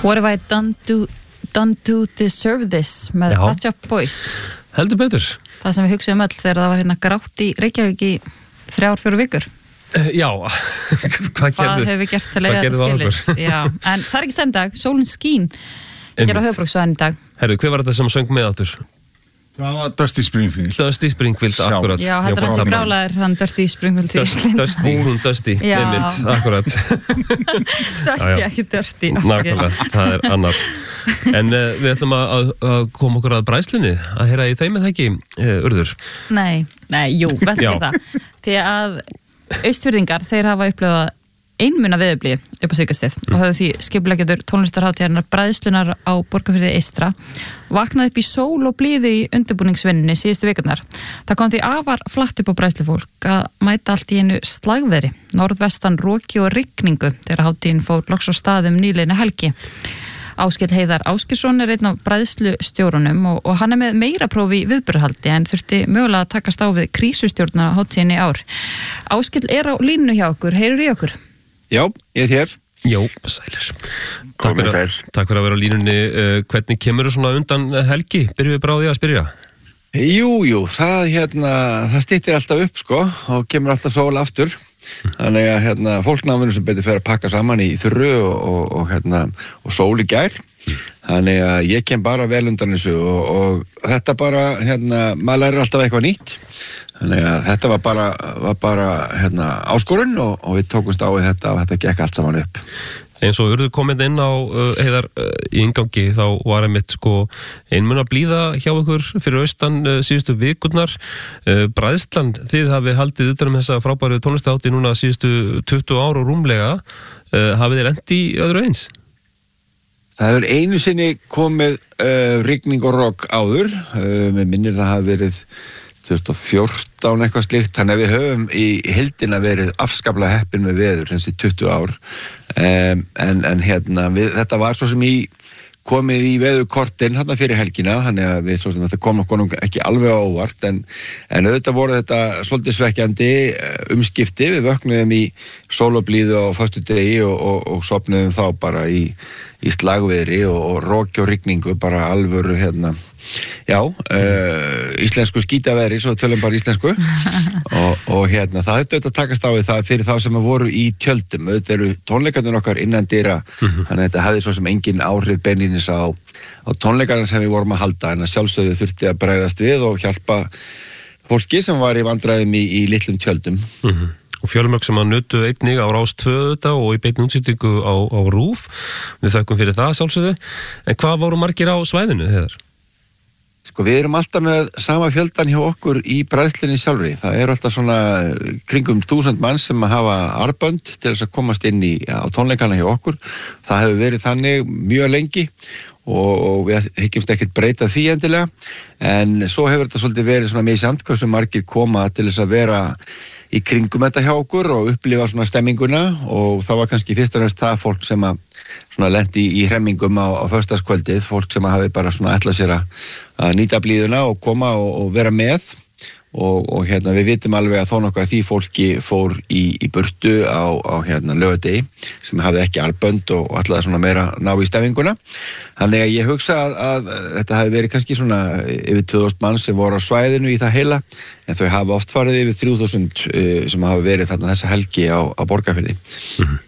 What have I done to deserve this með Pet Shop Boys? Heldur betur. Það sem við hugsaðum öll þegar það var hérna grátt í Reykjavík í 3-4 vikur. Já, hvað hefur við gert til að þetta skilist? Já, en það ekki sendag, sólin skín hér á höfuðborgarsvæðinu í dag. Herru, hver var þetta sem söng með áttur? Það var Dusty Springfield. Dusty Springfield, akkurat. Já, þetta er þessi brálaður, hann Dusty Springfield. Dusty, einmitt, akkurat. Dusty, ekki Dusty. Nákvæmlega, það er annar. En við ætlum að koma okkur að bræðslunni, að heyra í þeim eða ekki, Urður? Nei, jú, verður það. Því að Austfirðingar, þeir hafa upplifað einmuna veðurblíðu upp á Sigastið og höfðu því skipuleggjendur tónlistarhátíðarinnar bræðslunar á Borgarfirði eystra vaknaði upp í sól og blíðu í undirbúningsvinnunni síðustu vikurnar. Það kom því afar flatt upp á bræðslufólk að mæta allt í einu slagveðri, norðvestan roki og rigningu þegar hátíðin fór loks á staðum nýliðinni helgi. Áskell Heiðar Ásgeirsson er einn af bræðslustjórunum og hann er með meira prófi í viðburðarhaldi en þurfti mögulega að takast á við krísustjórna hátíðinni í ár. Áskell er á línu hjá okkur, heyrur í okkur? Já, ég er hér. Jó, sælir. Takk fyrir að vera á línunni. Hvernig kemur þú svona undan helgi? Byrjum við bara á því að spyrja? Jú, það styttir alltaf upp, sko, og kemur alltaf sól aftur. Þannig að fólknáminu sem betur fyrir að pakka saman í þurru og sól í gær. Þannig að ég kem bara vel undan þessu og þetta bara, maður lærir alltaf eitthvað nýtt. Þannig að þetta var bara áskorun og við tókumst á við þetta og þetta gekk allt saman upp. Eins og Urður komið inn á Heiðar í inngangi, þá var einmitt einmuna blíða hjá ykkur fyrir austan síðustu vikurnar. Bræðslan, þið hafið haldið utan þessa frábæru tónlistarhátíð núna síðustu 20 ár og rúmlega. Hafið þið lent í öðru eins? Það hefur einu sinni komið rigning og rok áður. Mér minnir það hafi verið 2014 eitthvað slíkt, þannig að við höfum í heildina verið afskaplega heppin með veður þessi 20 ár þetta var svo sem komið í veðurkortin hérna fyrir helgina, þannig að við svo sem þetta kom okkur ekki alveg á óvart en auðvitað voru þetta svolítið svekkjandi umskipti, við vöknuðum í sól og blíðu á föstudegi og sofnuðum þá bara í slagveðri og roki og rigningu, bara alvöru íslensku skítaveðri, svo tölum bara íslensku og það hefði auðvitað takast á við það fyrir þá sem voru í tjöldum. Auðvitað eru tónleikarnir okkar innan dyra, þannig að þetta hefði svo sem engin áhrif beinlínis á tónleikarna sem við vorum að halda, en að sjálfsögðu þurfti að bregðast við og hjálpa fólki sem var í vandræðum í litlum tjöldum. Og fjölmörg sem að nutu einnig á Rás 2 og í beinni útsendingu á RÚV. Við þökkum fyrir það sjálfsögðu. En hvað voru margir á svæðinu, Heiðar? Við erum alltaf með sama fjöldan hjá okkur í bræðslunni sjálfri. Það eru alltaf svona kringum 1000 manns sem hafa arbönd til þess að komast inn á tónleikana hjá okkur. Það hefur verið þannig mjög lengi og við hyggjumst ekkert breyta því endilega. En svo hefur þetta svolítið verið svona misjafnt hversu margir koma til þess að vera í kringum þetta hjá okkur og upplifa svona stemminguna og það var kannski fyrst og fremst það fólk sem að svona lendi í hremmingum á föstudagskvöldið, fólk sem hafi bara svona ætlað sér að nýta blíðuna og koma og vera með og við vitum alveg að þó nokkuð að því fólki fór í burtu á laugardegi sem hafði ekki arbönd og ætlaði svona meira ná í stemminguna. Þannig að ég hugsa að þetta hafi verið kannski svona yfir 2000 mann sem voru á svæðinu í það heila, en þau hafa oft farið yfir 3000 sem hafa verið þarna þessa helgi á Borgarfirði.